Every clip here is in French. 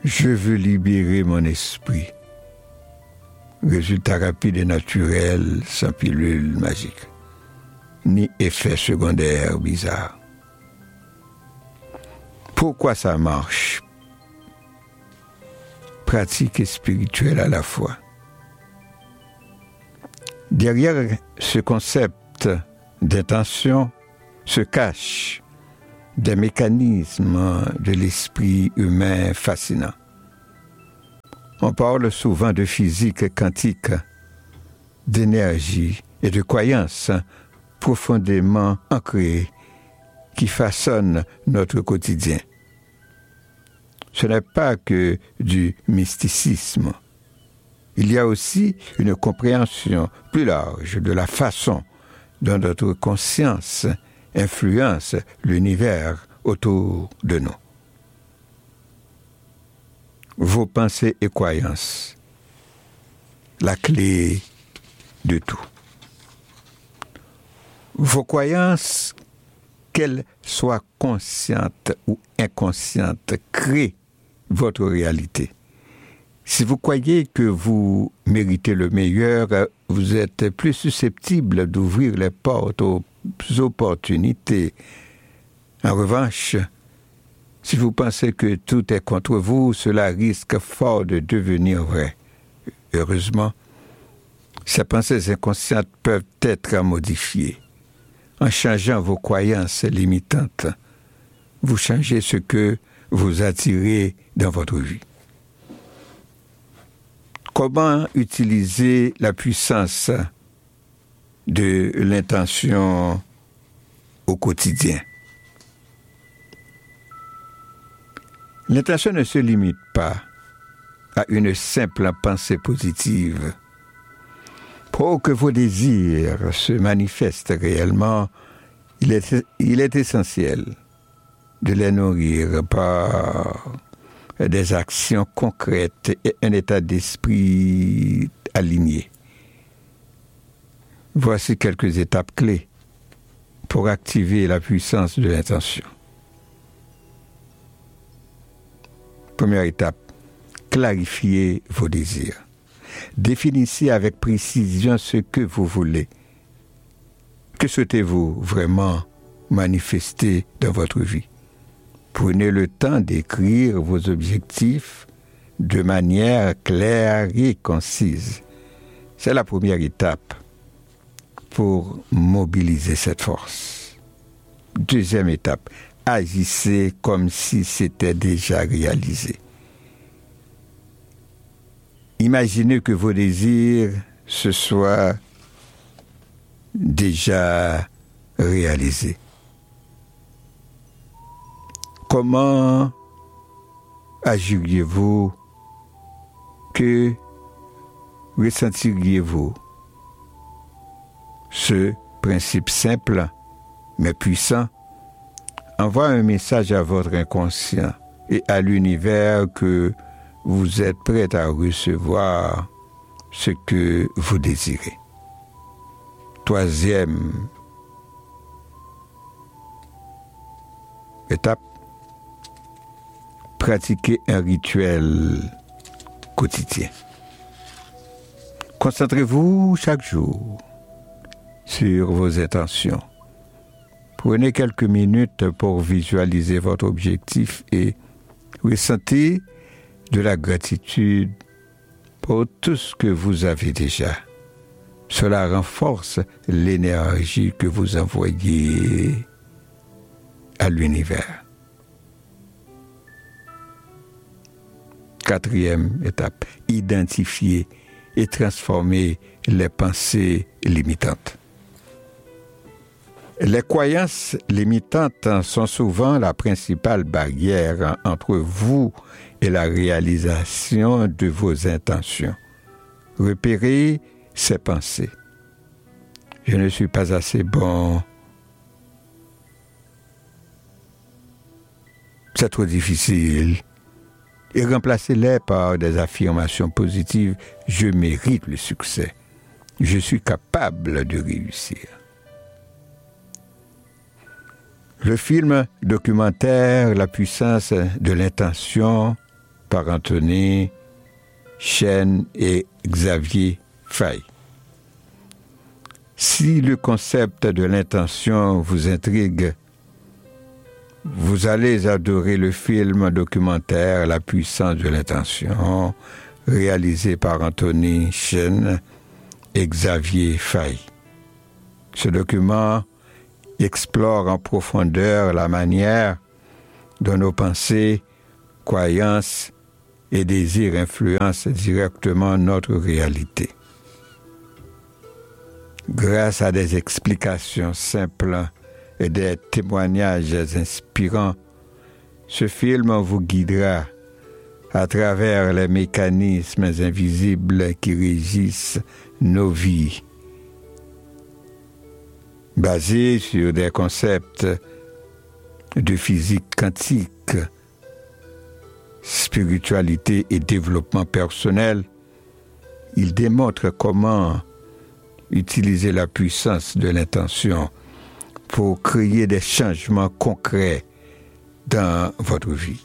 Je veux libérer mon esprit. Résultat rapide et naturel, sans pilule magique, ni effet secondaire bizarre. Pourquoi ça marche? Pratique et spirituelle à la fois. Derrière ce concept d'intention se cachent des mécanismes de l'esprit humain fascinants. On parle souvent de physique quantique, d'énergie et de croyances profondément ancrées qui façonnent notre quotidien. Ce n'est pas que du mysticisme. Il y a aussi une compréhension plus large de la façon dont notre conscience influence l'univers autour de nous. Vos pensées et croyances, la clé de tout. Vos croyances, qu'elles soient conscientes ou inconscientes, créent votre réalité. Si vous croyez que vous méritez le meilleur, vous êtes plus susceptible d'ouvrir les portes aux opportunités. En revanche, si vous pensez que tout est contre vous, cela risque fort de devenir vrai. Heureusement, ces pensées inconscientes peuvent être modifiées. En changeant vos croyances limitantes, vous changez ce que vous attirez dans votre vie. Comment utiliser la puissance de l'intention au quotidien? L'intention ne se limite pas à une simple pensée positive. Pour que vos désirs se manifestent réellement, il est essentiel de les nourrir par des actions concrètes et un état d'esprit aligné. Voici quelques étapes clés pour activer la puissance de l'intention. Première étape, clarifiez vos désirs. Définissez avec précision ce que vous voulez. Que souhaitez-vous vraiment manifester dans votre vie? Prenez le temps d'écrire vos objectifs de manière claire et concise. C'est la première étape pour mobiliser cette force. Deuxième étape, agissez comme si c'était déjà réalisé. Imaginez que vos désirs se soient déjà réalisés. Comment agiriez-vous? Que ressentiriez-vous? Ce principe simple, mais puissant, envoie un message à votre inconscient et à l'univers que vous êtes prêt à recevoir ce que vous désirez. Troisième étape, pratiquez un rituel quotidien. Concentrez-vous chaque jour sur vos intentions. Prenez quelques minutes pour visualiser votre objectif et ressentez de la gratitude pour tout ce que vous avez déjà. Cela renforce l'énergie que vous envoyez à l'univers. Quatrième étape, identifier et transformer les pensées limitantes. Les croyances limitantes sont souvent la principale barrière entre vous et la réalisation de vos intentions. Repérez ces pensées. Je ne suis pas assez bon. C'est trop difficile. Et remplacez-les par des affirmations positives. Je mérite le succès. Je suis capable de réussir. Le film documentaire La puissance de l'intention par Anthony Chen et Xavier Faye. Si le concept de l'intention vous intrigue, vous allez adorer le film documentaire La puissance de l'intention, réalisé par Anthony Chen et Xavier Faye. Ce document explore en profondeur la manière dont nos pensées, croyances et désirs influencent directement notre réalité. Grâce à des explications simples et des témoignages inspirants, ce film vous guidera à travers les mécanismes invisibles qui régissent nos vies, basés sur des concepts de physique quantique, spiritualité et développement personnel. Il démontre comment utiliser la puissance de l'intention pour créer des changements concrets dans votre vie.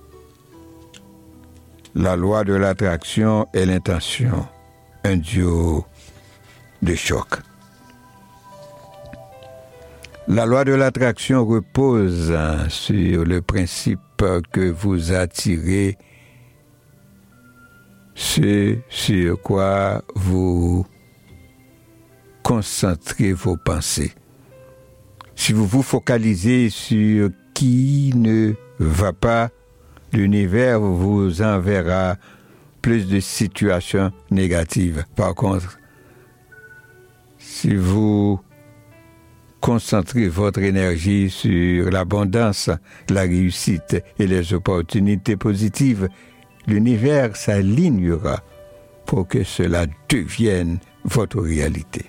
La loi de l'attraction et l'intention, un duo de choc. La loi de l'attraction repose sur le principe que vous attirez ce sur quoi vous concentrez vos pensées. Si vous vous focalisez sur qui ne va pas, l'univers vous enverra plus de situations négatives. Par contre, si vous concentrez votre énergie sur l'abondance, la réussite et les opportunités positives, l'univers s'alignera pour que cela devienne votre réalité.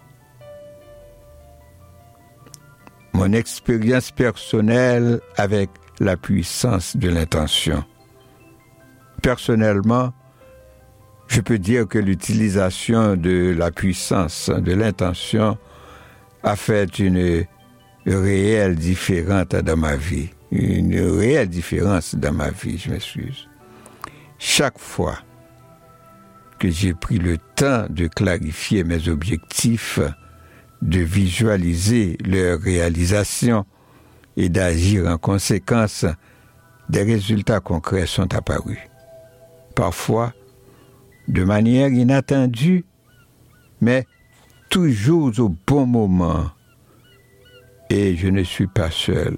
Mon expérience personnelle avec la puissance de l'intention. Personnellement, je peux dire que l'utilisation de la puissance de l'intention a fait une réelle différence dans ma vie. Une réelle différence dans ma vie, je m'excuse. Chaque fois que j'ai pris le temps de clarifier mes objectifs, de visualiser leur réalisation et d'agir en conséquence, des résultats concrets sont apparus. Parfois, de manière inattendue, mais toujours au bon moment. Et je ne suis pas seul.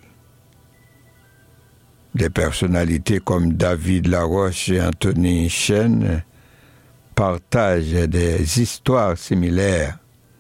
Des personnalités comme David Laroche et Anthony Chen partagent des histoires similaires.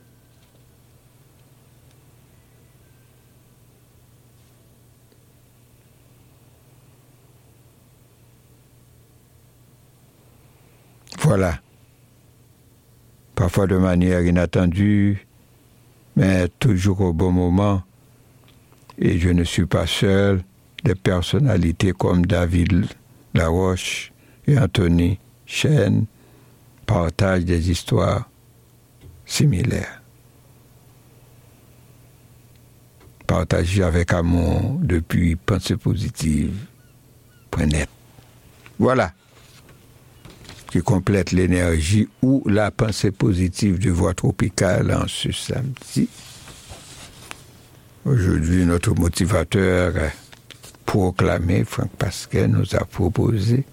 Voilà. Parfois de manière inattendue, mais toujours au bon moment. Et je ne suis pas seul. Des personnalités comme David Laroche et Anthony Chen partagent des histoires similaires. Partagées avec amour depuis penseepositive.net. Voilà. Qui complète l'énergie ou la pensée positive de Voix Tropicale en ce samedi. Aujourd'hui, notre motivateur proclamé, Franck Pasquet, nous a proposé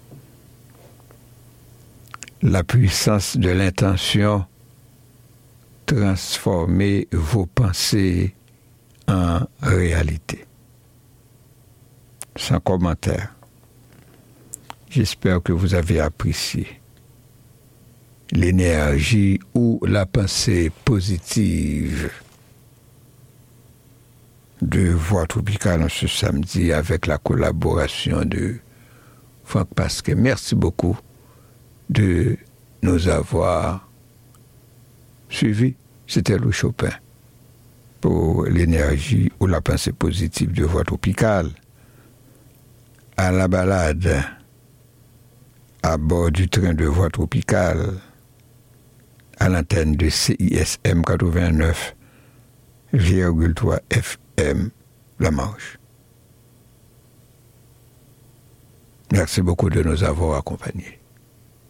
la puissance de l'intention, transformer vos pensées en réalité. Sans commentaire. J'espère que vous avez apprécié l'énergie ou la pensée positive de Voix Tropicale ce samedi avec la collaboration de Franck Pasquet. Merci beaucoup de nous avoir suivis. C'était Louis Chopin pour l'énergie ou la pensée positive de Voix Tropicale. À la balade à bord du train de Voix Tropicale à l'antenne de CISM 89,3 FM La Manche. Merci beaucoup de nous avoir accompagnés.